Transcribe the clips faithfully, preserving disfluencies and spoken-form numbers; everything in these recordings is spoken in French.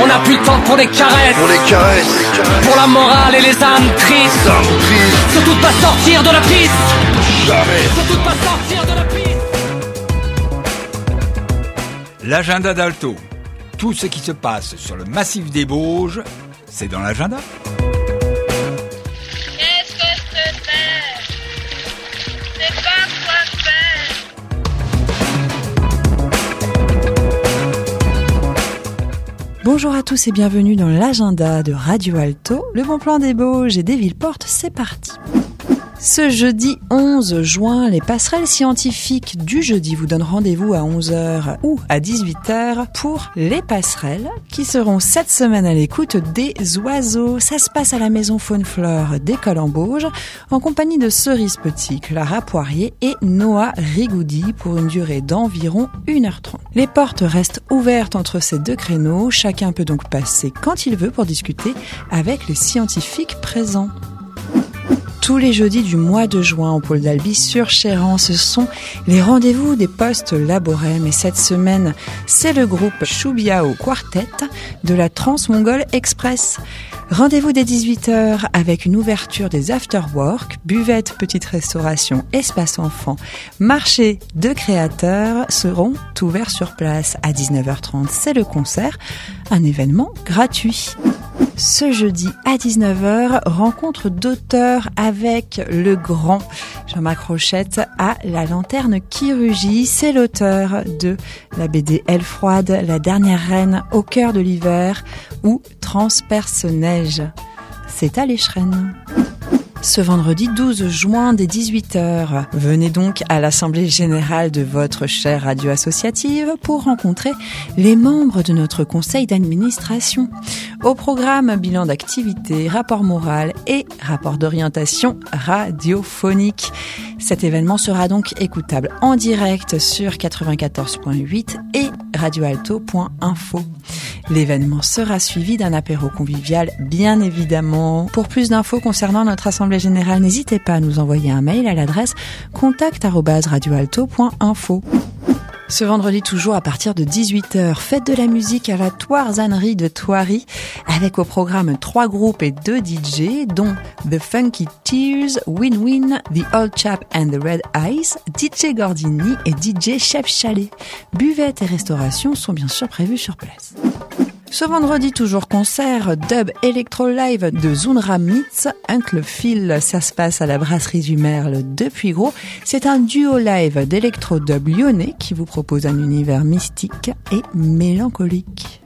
On n'a plus de temps pour les caresses, pour les caresses, pour, les caresses. Pour la morale et les âmes tristes, âmes tristes. Surtout pas sortir de la piste. Jamais. Surtout pas sortir de la piste. L'agenda d'Alto. Tout ce qui se passe sur le massif des Bauges, c'est dans l'agenda. Qu'est-ce que je te fais? C'est pas quoi faire. Bonjour à tous et bienvenue dans l'agenda de Radio Alto. Le bon plan des Bauges et des Villeportes, c'est parti. Ce jeudi onze juin, les passerelles scientifiques du jeudi vous donnent rendez-vous à onze heures ou à dix-huit heures pour les passerelles qui seront cette semaine à l'écoute des oiseaux. Ça se passe à la maison Faune-Flore d'École en Bauges en compagnie de Cerise Petit, Clara Poirier et Noah Rigoudi pour une durée d'environ une heure trente. Les portes restent ouvertes entre ces deux créneaux. Chacun peut donc passer quand il veut pour discuter avec les scientifiques présents. Tous les jeudis du mois de juin au pôle d'Albi sur Chéran, ce sont les rendez-vous des postes Laborem. Et cette semaine, c'est le groupe Choubiao Quartet de la Trans-Mongol Express. Rendez-vous dès dix-huit heures avec une ouverture des after-work, buvette, petite restauration, espace enfant, marché de créateurs seront ouverts sur place. À dix-neuf heures trente, c'est le concert, un événement gratuit. Ce jeudi à dix-neuf heures, rencontre d'auteurs avec le grand Jean-Marc Rochette à la Lanterne Chirurgie. C'est l'auteur de la B D Elle froide, La dernière reine, Au cœur de l'hiver ou Transperce neige. C'est à l'Échrennes. Ce vendredi douze juin dès dix-huit heures, venez donc à l'Assemblée Générale de votre chère radio associative pour rencontrer les membres de notre conseil d'administration. Au programme, bilan d'activité, rapport moral et rapport d'orientation radiophonique. Cet événement sera donc écoutable en direct sur quatre-vingt-quatorze point huit et radioalto point info. L'événement sera suivi d'un apéro convivial, bien évidemment. Pour plus d'infos concernant notre assemblée générale, n'hésitez pas à nous envoyer un mail à l'adresse contact arobase radioalto point info. Ce vendredi, toujours à partir de dix-huit heures, fête de la musique à la Thoirzannerie de Thoiry, avec au programme trois groupes et deux D J, dont The Funky Tears, Win Win, The Old Chap and the Red Eyes, D J Gordini et D J Chef Chalet. Buvette et restauration sont bien sûr prévus sur place. Ce vendredi, toujours concert dub Electro Live de Zunra Mitz, Uncle Phil. Ça se passe à la brasserie du Merle de Puygros. C'est un duo live d'électro dub lyonnais qui vous propose un univers mystique et mélancolique.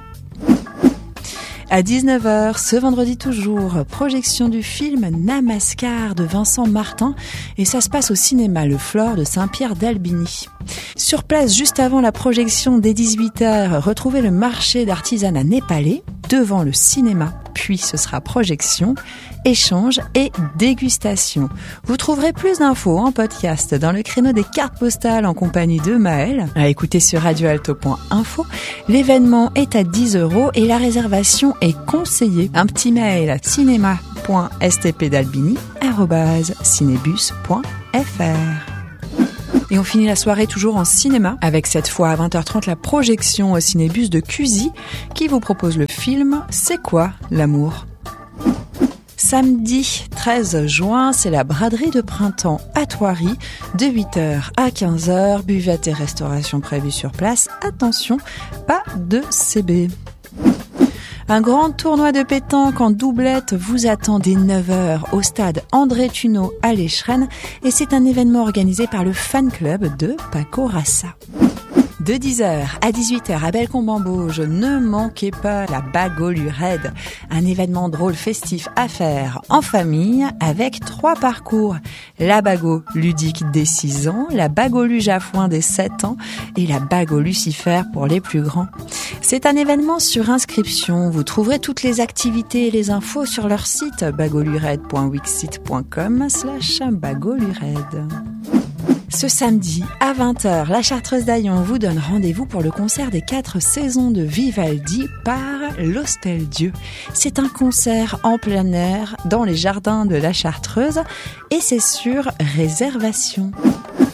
À dix-neuf heures, ce vendredi toujours, projection du film Namaskar de Vincent Martin et ça se passe au cinéma Le Flore de Saint-Pierre d'Albigny. Sur place, juste avant la projection dès dix-huit heures, retrouvez le marché d'artisanat népalais devant le cinéma. Puis ce sera projection, échange et dégustation. Vous trouverez plus d'infos en podcast dans le créneau des cartes postales en compagnie de Maël, à écouter sur radioalto point info. L'événement est à dix euros et la réservation est conseillée. Un petit mail à cinéma point s t p dalbini arobase cinébus point f r. Et on finit la soirée toujours en cinéma, avec cette fois à vingt heures trente la projection au Cinébus de Cusy, qui vous propose le film « C'est quoi l'amour ?» Samedi treize juin, c'est la braderie de printemps à Thoiry, de huit heures à quinze heures, buvette et restauration prévue sur place. Attention, pas de C B. Un grand tournoi de pétanque en doublette vous attend dès neuf heures au stade André Tuneau à l'Échrennes et c'est un événement organisé par le fan club de Paco Rassa. De dix heures à dix-huit heures à Bellecombe-en-Bauges, ne manquez pas la Bagolu Raid, un événement drôle festif à faire en famille avec trois parcours. La Bago ludique des six ans, la Bagolu Jaffouin des sept ans et la Bago Lucifer pour les plus grands. C'est un événement sur inscription. Vous trouverez toutes les activités et les infos sur leur site bagolured point wixsite point com slash bagolured. Ce samedi, à vingt heures, la Chartreuse d'Aillon vous donne rendez-vous pour le concert des quatre saisons de Vivaldi par l'Hostel Dieu. C'est un concert en plein air dans les jardins de la Chartreuse et c'est sur réservation.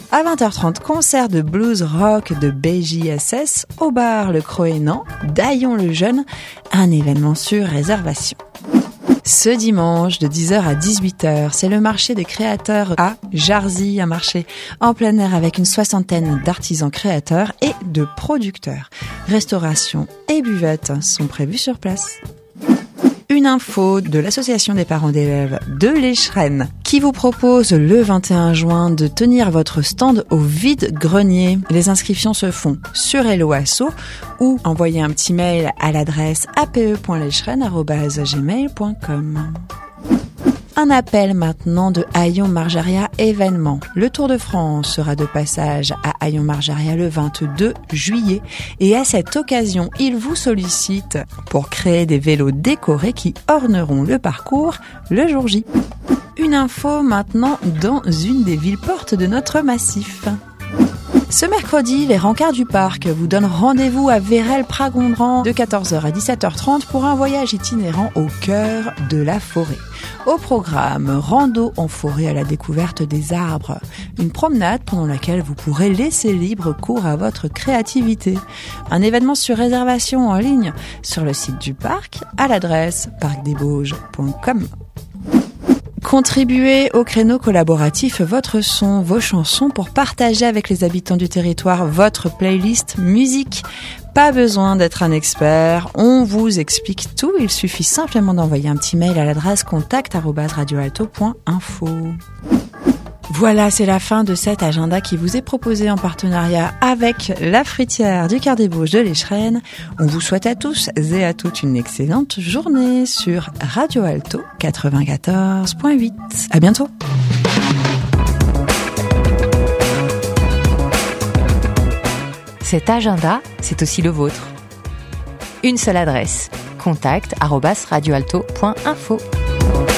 À vingt heures trente, concert de blues rock de B J S S au bar Le Croénan, d'Aillon le Jeune, un événement sur réservation. Ce dimanche, de dix heures à dix-huit heures, c'est le marché des créateurs à Jarzy, un marché en plein air avec une soixantaine d'artisans créateurs et de producteurs. Restauration et buvette sont prévus sur place. Une info de l'association des parents d'élèves de l'Échrennes qui vous propose le vingt et un juin de tenir votre stand au vide-grenier. Les inscriptions se font sur Hello Asso ou envoyez un petit mail à l'adresse a p e point leschrennes arobase gmail point com. Un appel maintenant de Aillon Marjaria événement. Le Tour de France sera de passage à Aillon Marjaria le vingt-deux juillet et à cette occasion, il vous sollicite pour créer des vélos décorés qui orneront le parcours le jour J. Une info maintenant dans une des villes portes de notre massif. Ce mercredi, les rencarts du parc vous donnent rendez-vous à Vérel-Pragondran de quatorze heures à dix-sept heures trente pour un voyage itinérant au cœur de la forêt. Au programme, rando en forêt à la découverte des arbres. Une promenade pendant laquelle vous pourrez laisser libre cours à votre créativité. Un événement sur réservation en ligne sur le site du parc à l'adresse parc des bauges point com. Contribuez au créneau collaboratif Votre Son, vos chansons pour partager avec les habitants du territoire votre playlist musique. Pas besoin d'être un expert, on vous explique tout, il suffit simplement d'envoyer un petit mail à l'adresse contact arobase radioalto point info. Voilà, c'est la fin de cet agenda qui vous est proposé en partenariat avec la fruitière du Quart des Bauges de l'Échrennes. On vous souhaite à tous et à toutes une excellente journée sur Radio Alto quatre-vingt-quatorze point huit. À bientôt. Cet agenda, c'est aussi le vôtre. Une seule adresse, contact arobase radioalto point info.